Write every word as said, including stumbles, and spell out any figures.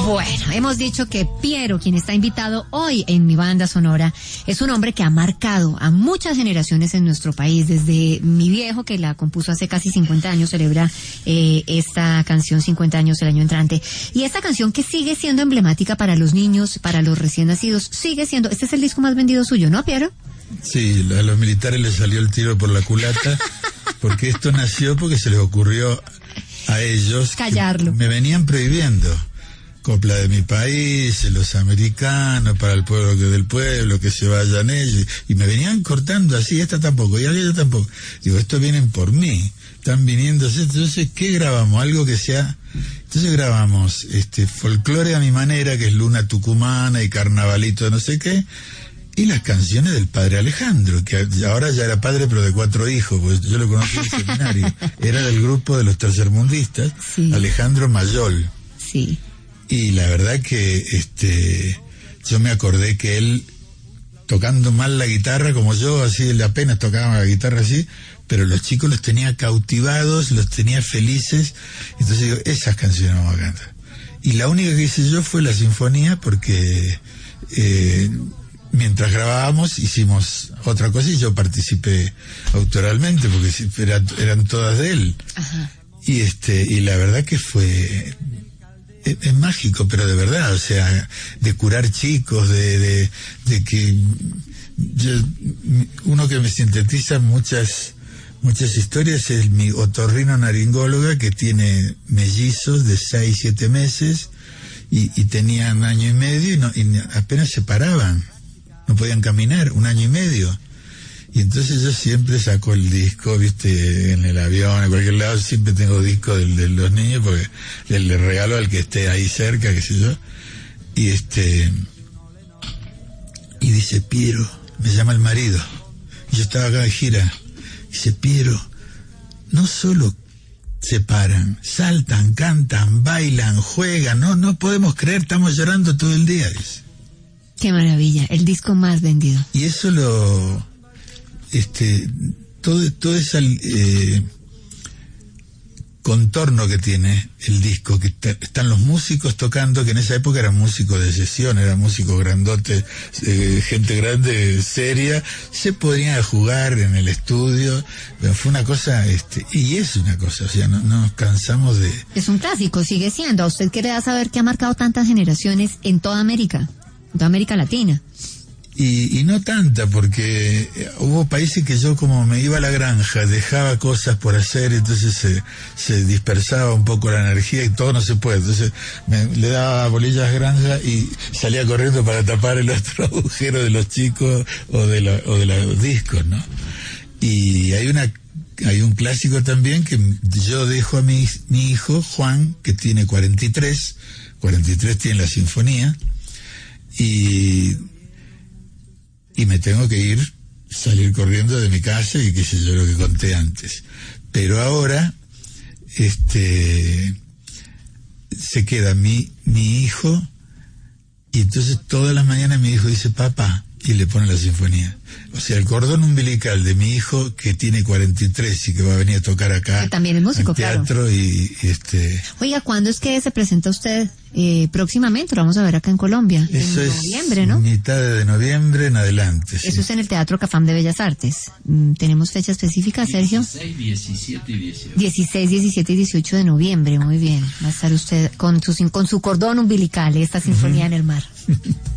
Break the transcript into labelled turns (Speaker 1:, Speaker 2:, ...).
Speaker 1: Bueno, hemos dicho que Piero, quien está invitado hoy en mi banda sonora, es un hombre que ha marcado a muchas generaciones en nuestro país. Desde mi viejo, que la compuso hace casi cincuenta años, celebra eh, esta canción cincuenta años el año entrante. Y esta canción que sigue siendo emblemática para los niños, para los recién nacidos, sigue siendo, este es el disco más vendido suyo, ¿no, Piero?
Speaker 2: Sí, a los militares les salió el tiro por la culata, porque esto nació porque se les ocurrió a ellos
Speaker 1: callarlo.
Speaker 2: Me venían prohibiendo copla de mi país, los americanos, para el pueblo que del pueblo, que se vayan ellos, y me venían cortando así, esta tampoco, y aquella tampoco. Digo, estos vienen por mí, están viniendo, entonces, ¿qué grabamos? Algo que sea, entonces grabamos este folclore a mi manera, que es Luna Tucumana y Carnavalito de no sé qué, y las canciones del padre Alejandro, que ahora ya era padre pero de cuatro hijos, pues yo lo conocí en el seminario, era del grupo de los tercermundistas, sí. Alejandro Mayol.
Speaker 1: Sí.
Speaker 2: Y la verdad que este yo me acordé que él, tocando mal la guitarra como yo, así él apenas tocaba la guitarra así, pero los chicos los tenía cautivados, los tenía felices, entonces digo, esas canciones vamos a cantar. Y la única que hice yo fue la sinfonía, porque eh, mientras grabábamos hicimos otra cosa y yo participé autoralmente, porque eran, eran todas de él.
Speaker 1: Ajá. Y
Speaker 2: este y la verdad que fue... Es, es mágico, pero de verdad, o sea, de curar chicos, de, de, de que yo, uno que me sintetiza muchas, muchas historias es mi otorrino naringóloga, que tiene mellizos de seis, siete meses, y, y tenían año y medio y, no, y apenas se paraban, no podían caminar, un año y medio. Y entonces yo siempre saco el disco, viste, en el avión, en cualquier lado, siempre tengo disco de, de los niños, porque le, le regalo al que esté ahí cerca, qué sé yo. Y este, y dice, Piero, me llama el marido, y yo estaba acá de gira, dice, Piero, no solo se paran, saltan, cantan, bailan, juegan, no, no podemos creer, estamos llorando todo el día, dice.
Speaker 1: Qué maravilla, el disco más vendido.
Speaker 2: Y eso lo... este todo todo ese eh, contorno que tiene el disco, que está, están los músicos tocando, que en esa época eran músicos de sesión, eran músicos grandotes, eh, gente grande, seria, se podrían jugar en el estudio, pero fue una cosa, este y es una cosa, o sea, no, no nos cansamos de...
Speaker 1: Es un clásico, sigue siendo. ¿A usted quiere saber que ha marcado tantas generaciones en toda América, en toda América Latina?
Speaker 2: Y, y no tanta, porque hubo países que yo, como me iba a la granja, dejaba cosas por hacer, entonces se, se dispersaba un poco la energía y todo no se puede. Entonces me, le daba bolillas granjas y salía corriendo para tapar el otro agujero de los chicos o de, la, o de los discos, ¿no? Y hay una hay un clásico también que yo dejo a mi, mi hijo, Juan, que tiene cuarenta y tres, cuarenta y tres tiene la sinfonía, y... y me tengo que ir, salir corriendo de mi casa y qué sé yo, lo que conté antes. Pero ahora, este, se queda mi, mi hijo, y entonces todas las mañanas mi hijo dice, papá, y le pone la sinfonía. O sea, el cordón umbilical de mi hijo, que tiene cuarenta y tres y que va a venir a tocar acá,
Speaker 1: que también es músico,
Speaker 2: en teatro, claro. y, y este...
Speaker 1: Oiga, ¿cuándo es que se presenta usted eh, próximamente? Lo vamos a ver acá en Colombia.
Speaker 2: Eso
Speaker 1: en
Speaker 2: es
Speaker 1: noviembre, ¿no?
Speaker 2: Mitad de noviembre en adelante.
Speaker 1: Eso
Speaker 2: sí.
Speaker 1: es en el Teatro Cafam de Bellas Artes. ¿Tenemos fecha específica, Sergio?
Speaker 3: dieciséis, diecisiete y dieciocho.
Speaker 1: dieciséis, diecisiete y dieciocho de noviembre, muy bien. Va a estar usted con su, con su cordón umbilical, esta sinfonía uh-huh. en el mar.